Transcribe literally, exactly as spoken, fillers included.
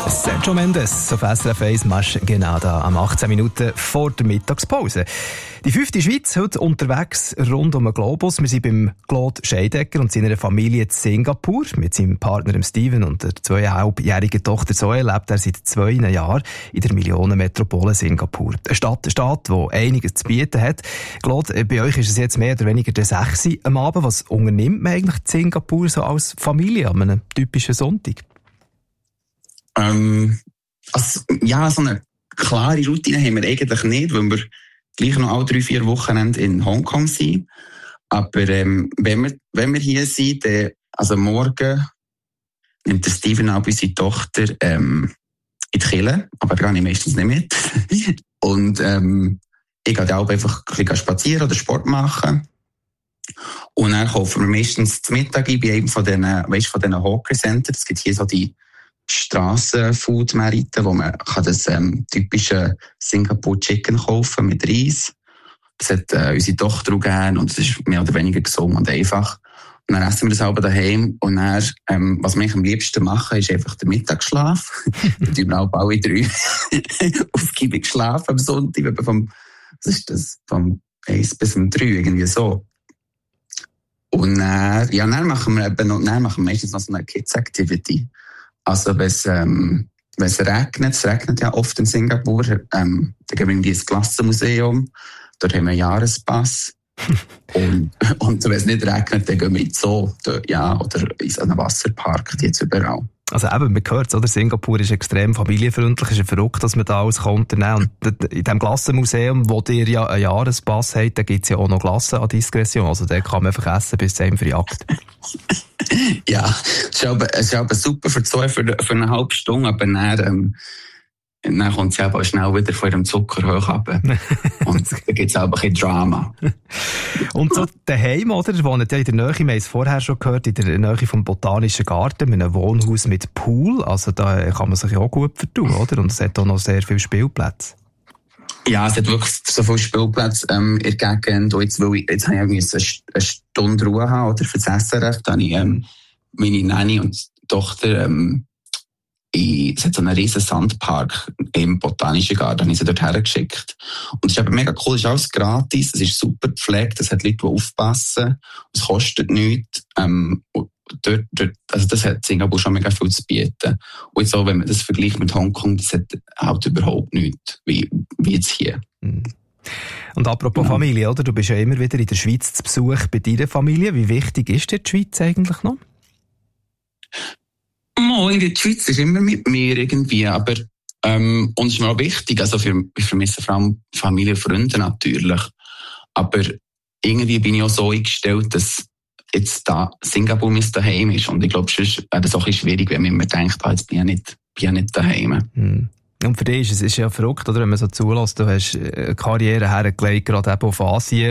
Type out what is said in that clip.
Sergio Mendes auf S R F eins Match genau da am achtzehn Minuten vor der Mittagspause. Die fünfte Schweiz heute unterwegs rund um den Globus. Wir sind beim Claude Scheidegger und seiner Familie in Singapur. Mit seinem Partner Steven und der zweieinhalbjährigen Tochter Zoe lebt er seit zwei Jahren in der Millionenmetropole Singapur. Eine Stadt, eine Stadt, die einiges zu bieten hat. Claude, bei euch ist es jetzt mehr oder weniger der sechs am Abend. Was unternimmt man eigentlich in Singapur so als Familie an einem typischen Sonntag? Ähm, also, ja, so eine klare Routine haben wir eigentlich nicht, weil wir gleich noch alle drei, vier Wochenende in Hongkong sind. Aber ähm, wenn, wir, wenn wir hier sind, dann, also morgen nimmt der Steven auch unsere Tochter ähm, in die Kirche, aber da gehe ich meistens nicht mit. Und ähm, ich gehe auch einfach ein bisschen spazieren oder Sport machen. Und dann kaufen wir meistens zum Mittag ein bei einem von diesen, weißt, von diesen Hawker Center. Es gibt hier so die Strassenfood-Märkte, wo man kann das ähm, typische Singapore Chicken kaufen mit Reis. Das hat äh, unsere Tochter auch gerne und es ist mehr oder weniger gesund und einfach. Und dann essen wir das selber daheim und dann, ähm, was wir am liebsten machen, ist einfach der Mittagsschlaf. Wir tun auch alle drei ausgiebig schlafen am Sonntag, vom, was ist das, vom eins bis um drei, irgendwie so. Und dann, ja, dann machen wir eben noch, dann machen wir meistens noch so eine Kids-Activity. Also, wenn es, ähm, wenn es regnet, es regnet ja oft in Singapur, ähm, dann gehen wir in dieses Glassenmuseum, dort haben wir einen Jahrespass. und, und wenn es nicht regnet, dann gehen wir in den Zoo, ja, oder in so einen Wasserpark, die jetzt überall. Also eben, man hört es, oder? Singapur ist extrem familienfreundlich, es ist verrückt, dass man da alles unternehmen kann. Und in diesem Glassenmuseum, wo ihr ja einen Jahrespass habt, da gibt es ja auch noch Glassen an Diskretion. Also da kann man einfach essen, bis es einem verjagt. Ja, es ist aber, es ist aber super für zwei, für, für eine halbe Stunde, aber dann, ähm, dann kommt sie aber schnell wieder von ihrem Zucker hoch runter. Und dann gibt es auch ein bisschen Drama. Und so daheim, oder? Ihr wohnt ja in der Nähe, wir haben es vorher schon gehört, in der Nähe vom Botanischen Garten, mit einem Wohnhaus mit Pool. Also da kann man sich auch gut vertun, oder? Und es hat auch noch sehr viele Spielplätze. Ja, es hat wirklich so viele Spielplätze ähm, in der Gegend. Und jetzt, weil ich, jetzt habe ich eine, eine Stunde Ruhe haben, oder für das S R F. Da habe ich ähm, meine Nanny und Tochter, ähm, in, es hat so einen riesen Sandpark im Botanischen Garten, habe ich sie dort hergeschickt. Und es ist eben mega cool, es ist alles gratis, es ist super gepflegt, es hat Leute, die aufpassen, es kostet nichts. Ähm, dort, dort, also das hat Singapur schon mega viel zu bieten. Und jetzt auch, wenn man das vergleicht mit Hongkong, das hat halt überhaupt nichts, wie, wie jetzt hier. Und apropos ja. Familie, oder? Du bist ja immer wieder in der Schweiz zu Besuch bei deiner Familie. Wie wichtig ist dir die Schweiz eigentlich noch? Oh, in der Schweiz ist immer mit mir irgendwie, aber ähm, uns ist mir auch wichtig, also für, ich vermisse vor allem Familie und Freunde natürlich, aber irgendwie bin ich auch so eingestellt, dass jetzt da Singapur mein Daheim ist und ich glaube, sonst wäre das auch ein bisschen schwierig, wenn man immer denkt, ah, jetzt bin ich nicht, bin ich nicht daheim. Hm. Und für dich ist es ist ja verrückt, oder, wenn man so zulässt, du hast eine Karriere hergelegt, gerade eben auf Asien.